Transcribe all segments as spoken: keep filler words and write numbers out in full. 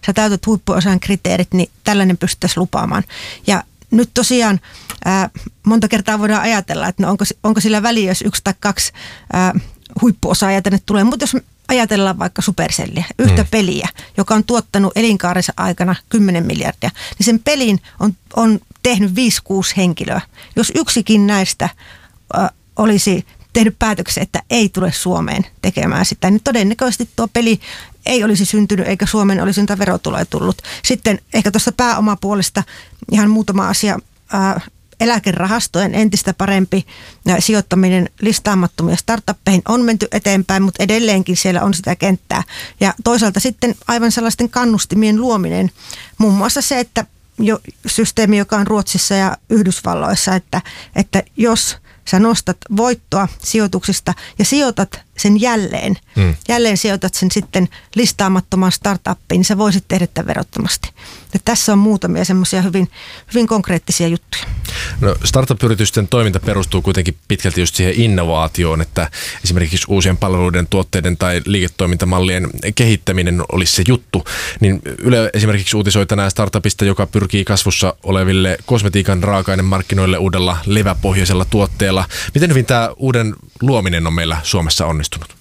sä täytät huippuosan kriteerit, niin tällainen pystyttäisiin lupaamaan. Ja nyt tosiaan ää, monta kertaa voidaan ajatella, että no onko, onko sillä väliä, jos yksi tai kaksi ää, huippuosaajaa tänne tulee. Mutta jos ajatellaan vaikka Supercellia, yhtä mm. peliä, joka on tuottanut elinkaarensa aikana kymmenen miljardia, niin sen pelin on, on tehnyt viisi kuusi henkilöä. Jos yksikin näistä ää, olisi tehnyt päätöksen, että ei tule Suomeen tekemään sitä, niin todennäköisesti tuo peli ei olisi syntynyt eikä Suomen olisi niitä verotuloja tullut. Sitten ehkä tuosta pääomapuolesta ihan muutama asia. Ää, eläkerahastojen entistä parempi ää, sijoittaminen listaamattomia startuppeihin on menty eteenpäin, mutta edelleenkin siellä on sitä kenttää. Ja toisaalta sitten aivan sellaisten kannustimien luominen, muun muassa se, että jo systeemi, joka on Ruotsissa ja Yhdysvalloissa, että, että jos sä nostat voittoa sijoituksista ja sijoitat sen jälleen. Hmm. Jälleen sijoitat sen sitten listaamattomaan startuppiin, niin sä voisit tehdä tämän verottomasti. Ja tässä on muutamia semmoisia hyvin, hyvin konkreettisia juttuja. No, startup-yritysten toiminta perustuu kuitenkin pitkälti just siihen innovaatioon, että esimerkiksi uusien palveluiden, tuotteiden tai liiketoimintamallien kehittäminen olisi se juttu. Niin Yle esimerkiksi uutisoi tänään startupista, joka pyrkii kasvussa oleville kosmetiikan raaka-ainemarkkinoille uudella leväpohjaisella tuotteella. Miten hyvin tämä uuden luominen on meillä Suomessa onnistunut?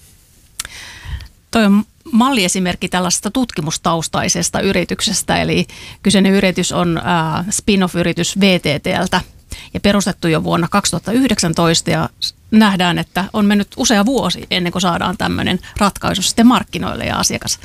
Toi on malliesimerkki tällaisesta tutkimustaustaisesta yrityksestä, eli kyseinen yritys on äh, spin-off-yritys V T T:ltä ja perustettu jo vuonna kaksituhattayhdeksäntoista ja nähdään, että on mennyt usea vuosi ennen kuin saadaan tämmöinen ratkaisu sitten markkinoille ja asiakas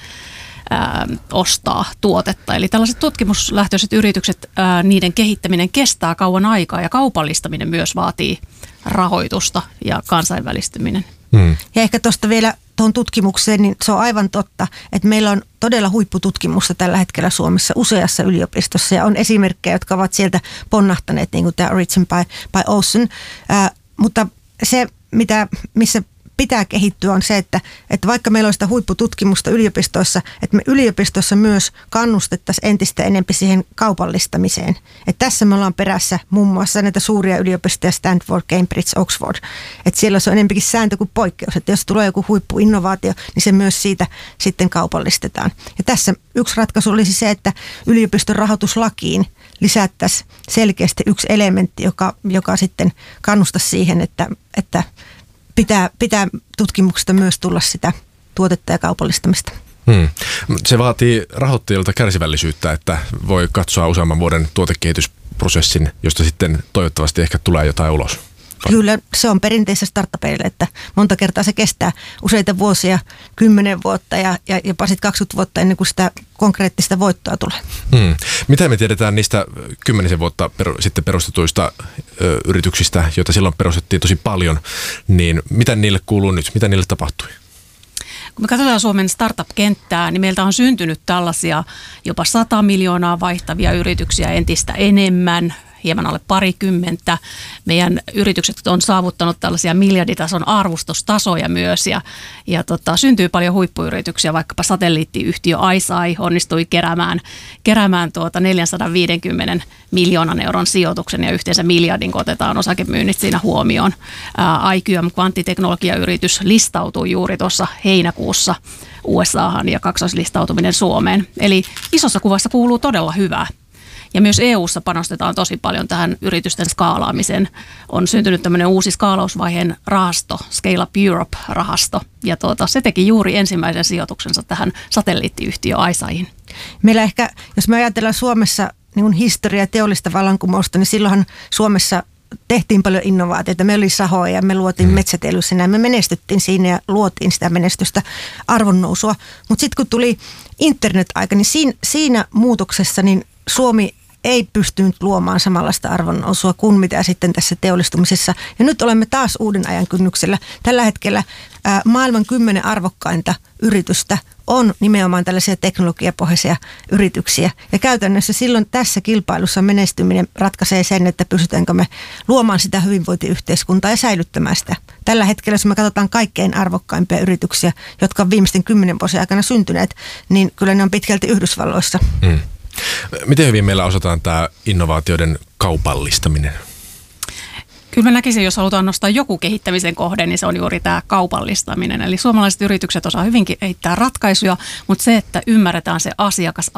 ää, ostaa tuotetta. Eli tällaiset tutkimuslähtöiset yritykset, ää, niiden kehittäminen kestää kauan aikaa ja kaupallistaminen myös vaatii rahoitusta ja kansainvälistyminen. Hmm. Ja ehkä tuosta vielä tuohon tutkimukseen, niin se on aivan totta, että meillä on todella huippututkimusta tällä hetkellä Suomessa useassa yliopistossa ja on esimerkkejä, jotka ovat sieltä ponnahtaneet, niin kuin tämä Origin by, by Ocean, ää, mutta se, mitä, missä pitää kehittyä on se, että, että vaikka meillä on sitä huippututkimusta yliopistoissa, että me yliopistossa myös kannustettaisiin entistä enemmän siihen kaupallistamiseen. Että tässä me ollaan perässä muun muassa näitä suuria yliopistoja, Stanford, Cambridge, Oxford. Että siellä se on enemmänkin sääntö kuin poikkeus. Että jos tulee joku huippuinnovaatio, niin se myös siitä sitten kaupallistetaan. Ja tässä yksi ratkaisu olisi se, että yliopiston rahoituslakiin lisättäisiin selkeästi yksi elementti, joka, joka sitten kannustaisi siihen, että, että Pitää, pitää tutkimuksesta myös tulla sitä tuotetta ja kaupallistamista. Hmm. Se vaatii rahoittajilta kärsivällisyyttä, että voi katsoa useamman vuoden tuotekehitysprosessin, josta sitten toivottavasti ehkä tulee jotain ulos. Kyllä, se on perinteisessä startupeille, että monta kertaa se kestää useita vuosia, kymmenen vuotta ja, ja jopa sitten kaksikymmentä vuotta ennen kuin sitä konkreettista voittoa tulee. Hmm. Mitä me tiedetään niistä kymmenisen vuotta per, sitten perustetuista ö, yrityksistä, joita silloin perustettiin tosi paljon, niin mitä niille kuuluu nyt? Mitä niille tapahtui? Kun me katsotaan Suomen startup-kenttää, niin meiltä on syntynyt tällaisia jopa sata miljoonaa vaihtavia yrityksiä entistä enemmän, hieman alle parikymmentä. Meidän yritykset on saavuttanut tällaisia miljarditason arvostustasoja myös ja, ja tota, syntyy paljon huippuyrityksiä, vaikkapa satelliittiyhtiö iSci onnistui keräämään, keräämään tuota neljäsataaviisikymmentä miljoonan euron sijoituksen ja yhteensä miljardin, kun otetaan osakemyynnit siinä huomioon. Ää, I Q M kvanttiteknologiayritys listautui juuri tuossa heinäkuussa U S A:han ja kaksoislistautuminen Suomeen. Eli isossa kuvassa kuuluu todella hyvää. Ja myös E U:ssa panostetaan tosi paljon tähän yritysten skaalaamiseen. On syntynyt tämmöinen uusi skaalausvaiheen rahasto, Scale Up Europe-rahasto. Ja tuota, se teki juuri ensimmäisen sijoituksensa tähän satelliittiyhtiö iSciin. Meillä ehkä, jos me ajatellaan Suomessa niin kuin historia teollista vallankumousta, niin silloinhan Suomessa tehtiin paljon innovaatioita. Me oli sahoja ja me luotiin mm. metsäteollisuus ja me menestyttiin siinä ja luotiin sitä menestystä, arvonnousua. Mutta sitten kun tuli internet-aika, niin siinä, siinä muutoksessa niin Suomi ei pystynyt luomaan samanlaista arvonnousua kuin mitä sitten tässä teollistumisessa. Ja nyt olemme taas uuden ajan kynnyksellä. Tällä hetkellä ää, maailman kymmenen arvokkainta yritystä on nimenomaan tällaisia teknologiapohjaisia yrityksiä. Ja käytännössä silloin tässä kilpailussa menestyminen ratkaisee sen, että pystytäänkö me luomaan sitä hyvinvointiyhteiskuntaa ja säilyttämään sitä. Tällä hetkellä, jos me katsotaan kaikkein arvokkaimpia yrityksiä, jotka on viimeisten kymmenen vuosien aikana syntyneet, niin kyllä ne on pitkälti Yhdysvalloissa. Hmm. Miten hyvin meillä osataan tämä innovaatioiden kaupallistaminen? Kyllä mä näkisin, jos halutaan nostaa joku kehittämisen kohde, niin se on juuri tämä kaupallistaminen. Eli suomalaiset yritykset osaa hyvinkin kehittää ratkaisuja, mutta se, että ymmärretään se asiakas